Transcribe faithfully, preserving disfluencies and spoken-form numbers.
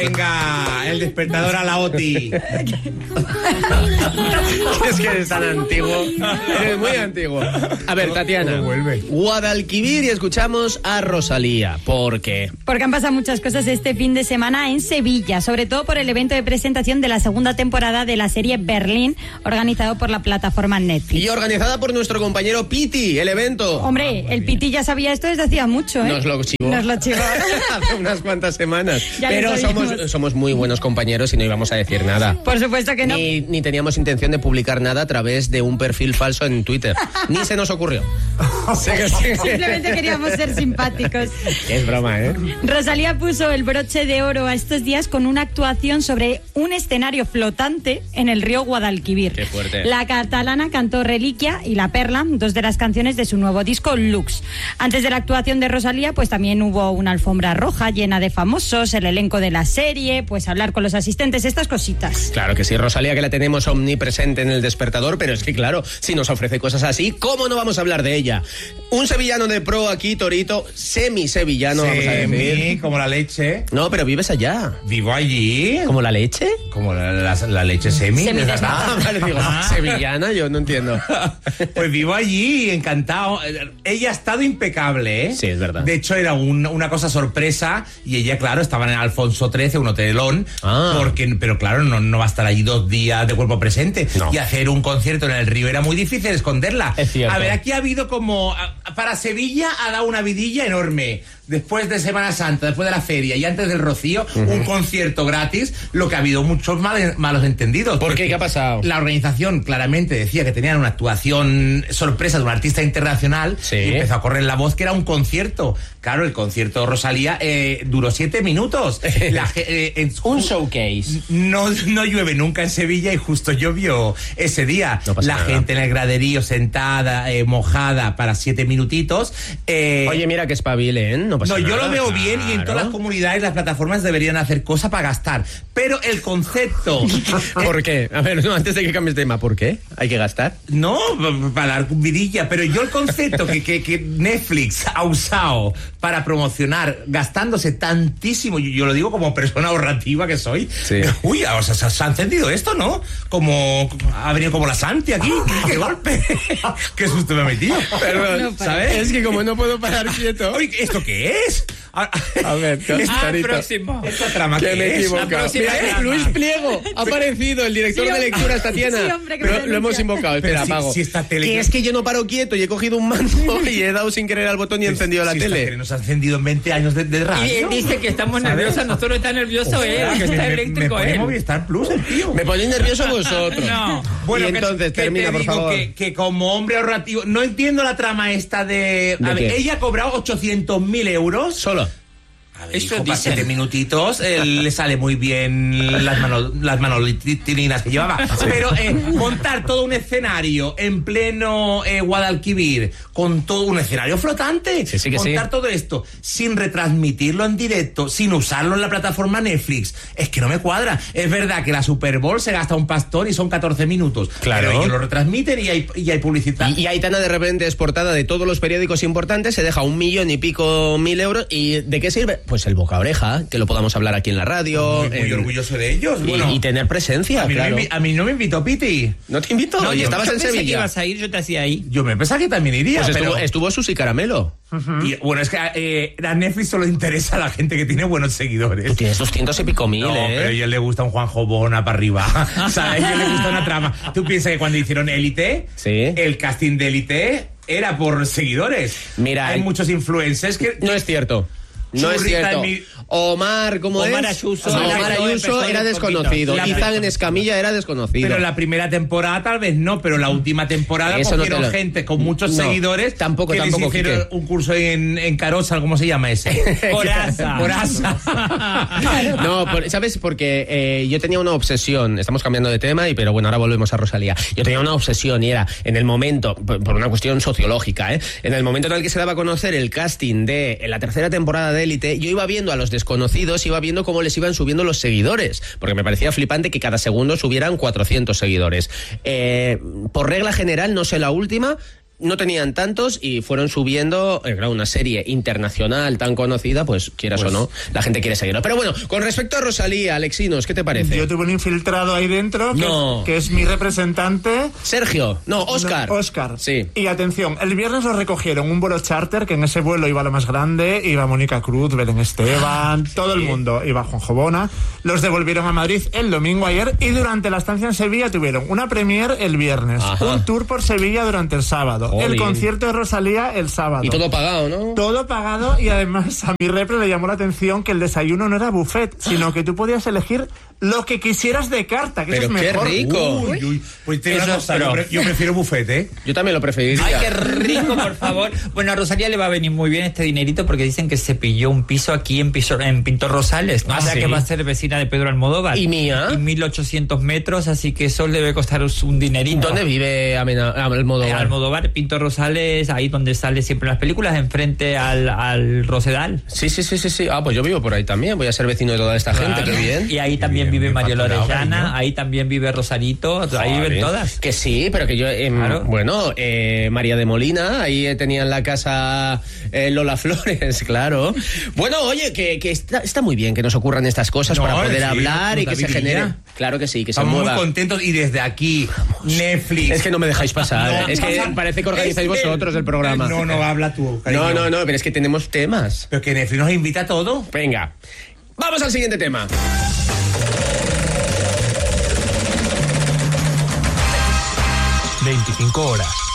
Venga, el despertador a la Oti. Es que eres tan antiguo. Eres muy antiguo. A ver, Tatiana. Guadalquivir y escuchamos a Rosalía. ¿Por qué? Porque han pasado muchas cosas este fin de semana en Sevilla, sobre todo por el evento de presentación de la segunda temporada de la serie Berlín, organizado por la plataforma Netflix. Y organizada por nuestro compañero Piti, el evento. Hombre, el Piti ya sabía esto desde hacía mucho, ¿eh? Nos lo chivó. Nos lo chivó. Hace unas cuantas semanas. Ya Pero somos, somos muy buenos compañeros y no íbamos a decir nada. Por supuesto que no. Ni, ni teníamos intención de publicar nada a través de un perfil falso en Twitter. Ni se nos ocurrió. Sí que sí. Simplemente queríamos ser simpáticos. Es broma, ¿eh? Rosalía puso el broche de oro a estos días con una actuación sobre un escenario flotante en el río Guadalquivir. Qué fuerte. La catalana cantó Reliquia y La Perla, dos de las canciones de su nuevo disco Lux. Antes de la actuación de Rosalía, pues también hubo una alfombra roja llena de famosos, el elenco de la serie, pues hablar con los asistentes, estas cositas. Claro que sí, Rosalía, que la tenemos omnipresente en el despertador, pero es que claro, si nos ofrece cosas así, ¿cómo no vamos a hablar de ella? Un sevillano de pro aquí, Torito, semi-sevillano, vamos a decir. Como la leche. No, pero vives allá. Vivo allí. ¿Como la leche? Como la, la, la leche semi. Semi ¿verdad? Ah, vale, digo, sevillana, yo no entiendo. Pues vivo allí, encantado. Ella ha estado impecable, ¿eh? Sí, es verdad. De hecho, era un, una cosa sorpresa y ella, claro, estaba en Alfonso trece, un hotelón, ah. porque, pero claro, no, no va a estar allí dos días de cuerpo presente. No. Y hacer un concierto en el río era muy difícil esconderla. Es cierto. A ver, aquí ha habido como... Para Sevilla ha dado una vidilla enorme. Después de Semana Santa, después de la feria y antes del Rocío, uh-huh. un concierto gratis, lo que ha habido muchos mal, malos entendidos. ¿Por qué? ¿Qué ha pasado? La organización claramente decía que tenían una actuación sorpresa de un artista internacional, sí. y empezó a correr la voz que era un concierto. Claro, el concierto de Rosalía eh, duró siete minutos. La, eh, en, un showcase. No, no llueve nunca en Sevilla y justo llovió ese día. No pasa la nada. gente en el graderío sentada, eh, mojada para siete minutitos. Eh, Oye, mira que espabile, ¿eh? No pasa No, nada. yo lo veo bien y en Claro. todas las comunidades, las plataformas deberían hacer cosas para gastar. Pero el concepto... ¿Por qué? A ver, no, antes de que cambies de tema, ¿por qué? ¿Hay que gastar? No, para dar vidilla, pero yo el concepto que, que, que Netflix ha usado para promocionar gastándose tantísimo, yo, yo lo digo como persona ahorrativa que soy, sí. Uy, o sea, se ha encendido esto, ¿no? Como, ha venido como la Santi aquí, qué golpe, qué susto me ha metido. Perdón, No, ¿sabes? Es que como no puedo parar quieto... Oye, ¿esto qué es? A, a ver, ah, el próximo. ¿Esta trama que qué me he es? equivocado. Mira, trama. Luis Pliego ha aparecido, el director Sí, de hombre. lecturas, Tatiana. Sí, hombre, que Pero me lo denuncia. hemos invocado, espera, Pero si- apago. si esta tele- Que es que yo no paro quieto y he cogido un mando y he dado sin querer al botón y he encendido la Si esta tele. Nos ha encendido en veinte años de, de radio. Y él dice que estamos ¿Sabes? nerviosos, nosotros está nervioso él, que está me, eléctrico me pone él. Movistar Plus el tío. Me ponéis nervioso vosotros. No. Bueno, y que- entonces, que termina, te por digo favor. Que, que como hombre ahorrativo, no entiendo la trama esta de... ¿De A ver, qué? ella ha cobrado ochocientos mil euros. Solo. A ver, Eso hijo, para dicen. siete minutitos eh, le sale muy bien las, mano, las manolitirinas que llevaba. Pero eh, montar todo un escenario en pleno eh, Guadalquivir, con todo un escenario flotante, Sí, sí que montar sí. todo esto sin retransmitirlo en directo, sin usarlo en la plataforma Netflix, es que no me cuadra. Es verdad que la Super Bowl se gasta un pastón y son catorce minutos. Claro. Pero ellos lo retransmiten y hay, y hay publicidad. Y, y Aitana de repente es portada de todos los periódicos importantes, se deja un millón y pico mil euros. ¿Y de qué sirve? Pues el boca a oreja, que lo podamos hablar aquí en la radio. Muy, muy en- orgulloso de ellos. y, Bueno, y tener presencia, a, mí claro. no me, invi- a mí no me invitó Piti. ¿No te invito? No, y yo- estabas yo en pensé que Sevilla. ibas a ir, yo te hacía ahí. Yo me pensaba que también iría, Pues pero... estuvo, estuvo Susi Caramelo. Y, bueno, es que eh, a Netflix solo interesa a la gente que tiene buenos seguidores. Tú tienes doscientos y pico mil, No, ¿eh? pero a ella le gusta un Juanjo Bona para arriba. O sea, a ella le gusta una trama. ¿Tú piensas que cuando hicieron Élite, Sí. el casting de Élite era por seguidores? Mira, hay hay- muchos influencers que... No es cierto. No es Churrita cierto. en mi- Omar, ¿cómo Omar es? Ayuso. No, Omar Omar Ayuso Ayuso empezó era un desconocido. poquito. Izan en Escamilla era desconocido. Pero la primera temporada tal vez no, pero la última temporada Eso no te cogieron lo- gente con muchos No, seguidores tampoco, que tampoco, les hicieron Quique. un curso en, en Carosal, ¿cómo se llama ese? Coraza. Coraza. No, por- ¿sabes? Porque eh, yo tenía una obsesión, estamos cambiando de tema, y pero bueno, ahora volvemos a Rosalía. Yo tenía una obsesión y era en el momento, por, por una cuestión sociológica, ¿eh? En el momento en el que se daba a conocer el casting de en la tercera temporada de Élite, yo iba viendo a los desconocidos, iba viendo cómo les iban subiendo los seguidores, porque me parecía flipante que cada segundo subieran cuatrocientos seguidores. Eh, por regla general, no sé la última, no tenían tantos y fueron subiendo, eh, claro, una serie internacional tan conocida, pues quieras Pues- o no, la gente quiere seguirlo. Pero bueno, con respecto a Rosalía, Alexinos, ¿qué te parece? Yo tuve un infiltrado ahí dentro que, No. es, que es mi representante. Sergio, no, Óscar. No, Óscar. Sí. Y atención, el viernes lo recogieron un vuelo charter, que en ese vuelo iba lo más grande, iba Mónica Cruz, Belén Esteban, todo el mundo, iba Juanjo Bona. Los devolvieron a Madrid el domingo ayer y durante la estancia en Sevilla tuvieron una premier el viernes, Ajá. un tour por Sevilla durante el sábado, Jolín. el concierto de Rosalía el sábado. Y todo pagado, ¿no? Todo pagado y además a mi repre le llamó la atención que el desayuno no era buffet, sino que tú podías elegir lo que quisieras de carta, que Pero eso es qué mejor. rico. Uy, uy. Pues te digo Eso una es cosa, yo, pro. pre- yo prefiero buffet, ¿eh? Yo también lo preferiría. Ay, qué rico, por favor. Bueno, a Rosalía le va a venir muy bien este dinerito porque dicen que se pilló un piso aquí en, piso, en Pintor Rosales. ¿No? Ah, O sea ¿sí? que va a ser vecina de Pedro Almodóvar. ¿Y mía? Y mil ochocientos metros, así que eso le debe costar un dinerito. ¿Dónde vive Amena- ah, Almodóvar? Eh, Almodóvar, Pintor Rosales, ahí donde sale siempre las películas, enfrente al, al Rosedal. Sí, sí, sí, sí, sí. Ah, pues yo vivo por ahí también. Voy a ser vecino de toda esta gente, qué bien. Y ahí también bien, vive bien Mario facturado, Lorellana, cariño. ahí también vive Rosarito, ahí Joder. viven todas. Que sí, pero que yo, em, Claro. bueno, eh, María de Molina, ahí eh, tenían la casa eh, Lola Flores, claro. Bueno, oye, que, que está, está muy bien que nos ocurran estas cosas No, para poder sí, hablar y que se notabilidad. genere. Claro que sí, que Estamos se muy mueva. contentos y desde aquí, Netflix. Es que no me dejáis pasar. No, es que pasa- parece que organizáis es que- vosotros el programa. No, no, habla tú, cariño. No, no, no, pero es que tenemos temas. Pero que Netflix nos invita a todo. Venga, vamos al siguiente tema. veinticinco horas.